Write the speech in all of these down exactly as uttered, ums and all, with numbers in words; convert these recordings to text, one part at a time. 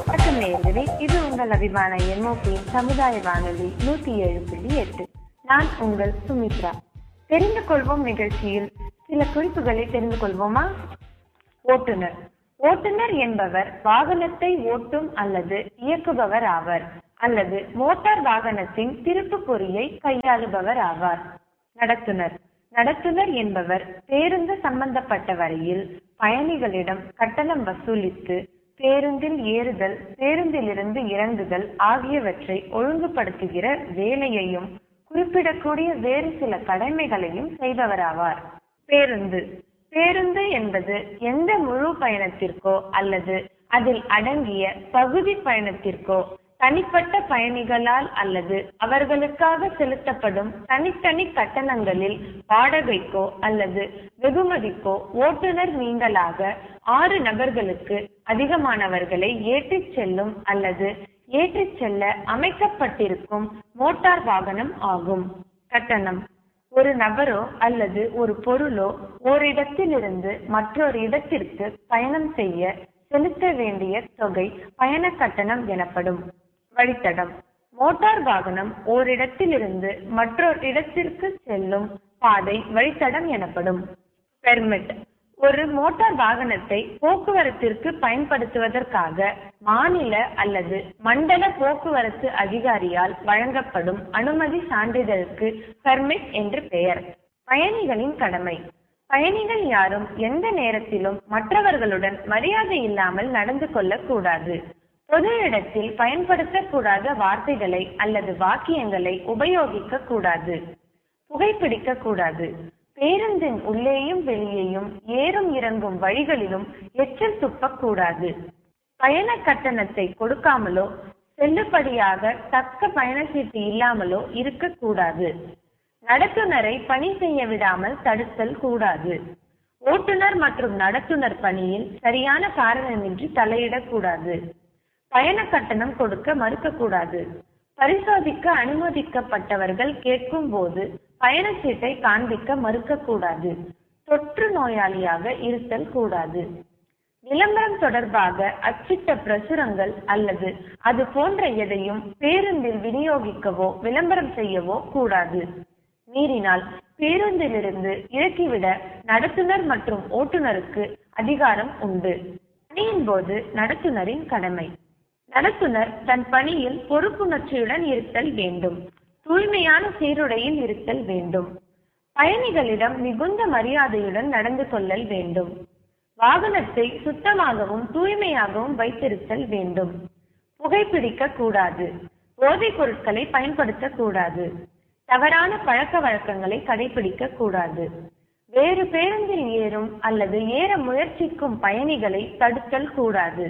வணக்கம் நேயர்களே, இது உங்கள் அபிமான எம்ஓபியின் சமுதாய வானொலி நூத்தி ஏழு புள்ளி எட்டு. நான் உங்கள் சுமித்ரா. தெரிந்து கொள்வோம் நிகழ்ச்சியில் சில குறிப்புகளை தெரிந்து கொள்வோமா? ஓட்டுநர். ஓட்டுநர் என்பவர் வாகனத்தை ஓட்டும் அல்லது இயக்குபவர் ஆவர், அல்லது மோட்டார் வாகனத்தின் திருப்பு பொறியை கையாளுபவர் ஆவார். நடத்துனர். நடத்துனர் என்பவர் பேருந்து சம்பந்தப்பட்ட வரையில் பயணிகளிடம் கட்டணம் வசூலித்து பேருந்தில் ஏறுதல், பேருந்திலிருந்து இறங்குதல் ஆகியவற்றை ஒழுங்குபடுத்துகிற வேலையையும் குறிப்பிடக்கூடிய வேறு சில கடமைகளையும் செய்பவராவார். பேருந்து. பேருந்து என்பது எந்த முழு பயணத்திற்கோ அல்லது அதில் அடங்கிய பகுதி பயணத்திற்கோ தனிப்பட்ட பயணிகளால் அல்லது அவர்களுக்காக செலுத்தப்படும் தனித்தனி கட்டணங்களில் வாடகைக்கோ அல்லது வெகுமதிக்கோ ஓட்டுநர் நீங்களாக ஆறு நபர்களுக்கு அதிகமானவர்களை ஏற்றிச் செல்லும் அல்லது ஏற்றிச் செல்ல அமைக்கப்பட்டிருக்கும் மோட்டார் வாகனம் ஆகும். கட்டணம். ஒரு நபரோ அல்லது ஒரு பொருளோ ஓரிடத்திலிருந்து மற்றொரு இடத்திற்கு பயணம் செய்ய செலுத்த வேண்டிய தொகை பயண கட்டணம் எனப்படும். வழித்தடம். மோட்டார் வாகனம் ஓரிடத்திலிருந்து மற்றொரு இடத்திற்கு செல்லும் பாதை வழித்தடம் எனப்படும். பெர்மிட். ஒரு மோட்டார் வாகனத்தை போக்குவரத்திற்கு பயன்படுத்துவதற்காக மாநில அல்லது மண்டல போக்குவரத்து அதிகாரியால் வழங்கப்படும் அனுமதி சான்றிதழுக்கு பெர்மிட் என்று பெயர். பயணிகளின் கடமை. பயணிகள் யாரும் எந்த நேரத்திலும் மற்றவர்களுடன் மரியாதை இல்லாமல் நடந்து கொள்ளக்கூடாது. பொது இடத்தில் பயன்படுத்தக்கூடாத வார்த்தைகளை அல்லது வாக்கியங்களை உபயோகிக்க கூடாது. புகைப்பிடிக்க கூடாது. பேருந்தின் உள்ளேயும் வெளியேயும் ஏறும் இறங்கும் வழிகளிலும் எச்சில் துப்பக்கூடாது. பயண கட்டணத்தை கொடுக்காமலோ செல்லுபடியாக தக்க பயண சீட்டு இல்லாமலோ இருக்கக்கூடாது. நடத்துனரை பணி செய்ய விடாமல் தடுத்தல் கூடாது. ஓட்டுநர் மற்றும் நடத்துனர் பணியில் சரியான காரணமின்றி தலையிடக்கூடாது. பயண கட்டணம் கொடுக்க மறுக்கக்கூடாது. பரிசோதிக்க அனுமதிக்கப்பட்டவர்கள் கேட்கும் போது பயண சீட்டை காண்பிக்க மறுக்கக்கூடாது. தொற்று நோயாளியாக இருத்தல் கூடாது. விளம்பரம் தொடர்பாக அச்சிட்ட பிரசுரங்கள் அல்லது அது போன்ற எதையும் பேருந்தில் விநியோகிக்கவோ விளம்பரம் செய்யவோ கூடாது. மீறினால் பேருந்திலிருந்து இறக்கிவிட நடத்துனர் மற்றும் ஓட்டுநருக்கு அதிகாரம் உண்டு. பணியின் போது நடத்துனரின் கடமை. நடத்துனர் தன் பணியில் பொறுப்புணர்ச்சியுடன் இருத்தல் வேண்டும். தூய்மையான சீருடையில் இருத்தல் வேண்டும். பயணிகளிடம் மிகுந்த மரியாதையுடன் நடந்து கொள்ளல் வேண்டும். வாகனத்தை சுத்தமாகவும் தூய்மையாகவும் வைத்திருத்தல் வேண்டும். புகைப்பிடிக்க கூடாது. போதைப் பொருட்களை பயன்படுத்த கூடாது. தவறான பழக்க வழக்கங்களை கடைபிடிக்க கூடாது. வேறு பேருந்தில் ஏறும் அல்லது ஏற முயற்சிக்கும் பயணிகளை தடுத்தல் கூடாது.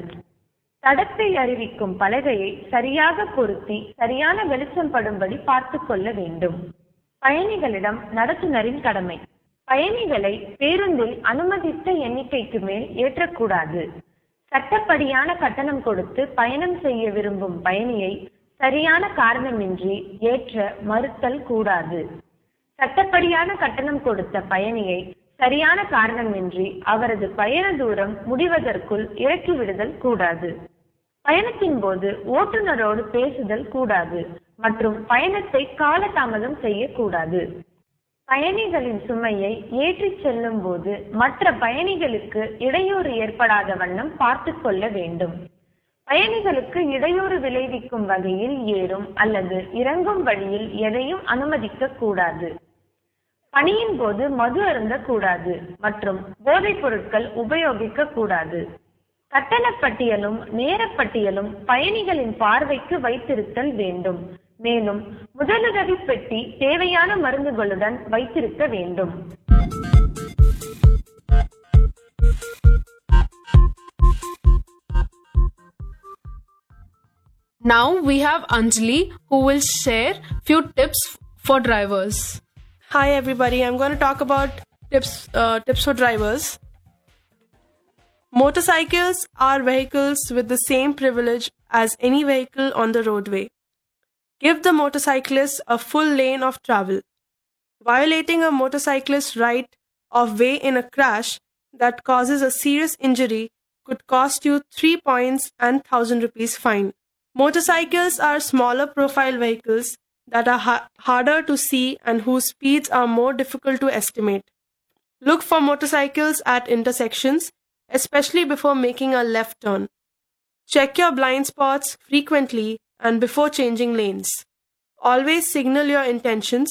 தடத்தை அறிவிக்கும் பலகையை சரியாக பொருத்தி சரியான வெளிச்சம் படும்படி பார்த்து கொள்ள வேண்டும். பயணிகளிடம் நடத்துனரின் கடமை. பயணிகளை பேருந்தில் அனுமதித்த எண்ணிக்கைக்கு மேல் ஏற்றக்கூடாது. சட்டப்படியான கட்டணம் கொடுத்து பயணம் செய்ய விரும்பும் பயணியை சரியான காரணமின்றி ஏற்ற மறுத்தல் கூடாது. சட்டப்படியான கட்டணம் கொடுத்த பயணியை சரியான காரணமின்றி அவரது பயண தூரம் முடிவதற்குள் இறக்கி விடுதல் கூடாது. பயணத்தின் போது ஓட்டுநரோடு பேசுதல் கூடாது மற்றும் பயணத்தை காலதாமதம் செய்யக்கூடாது. பயணிகளின் சுமையை ஏற்றிச் செல்லும் போது மற்ற பயணிகளுக்கு இடையூறு ஏற்படாத வண்ணம் பார்த்து கொள்ள வேண்டும். பயணிகளுக்கு இடையூறு விளைவிக்கும் வகையில் ஏறும் அல்லது இறங்கும் வழியில் எதையும் அனுமதிக்க கூடாது. பணியின் போது மது அருந்தக்கூடாது மற்றும் போதைப் பொருட்கள் உபயோகிக்க கூடாது. கட்டண பட்டியலும் நேரப்பட்டியலும் பயணிகளின் பார்வைக்கு வைத்திருத்தல் வேண்டும். மேலும் முதலுதவி பெட்டி தேவையான மருந்துகளுடன் வைத்திருக்க வேண்டும். Now we have Anjali who will share few tips for drivers. Hi everybody, I'm going to talk about tips uh, tips for drivers. Motorcycles are vehicles with the same privilege as any vehicle on the roadway. Give the motorcyclist a full lane of travel. Violating a motorcyclist's right of way in a crash that causes a serious injury could cost you three points and one thousand rupees fine. Motorcycles are smaller profile vehicles that are ha- harder to see and whose speeds are more difficult to estimate. Look for motorcycles at intersections, especially before making a left turn. Check your blind spots frequently and before changing lanes. Always signal your intentions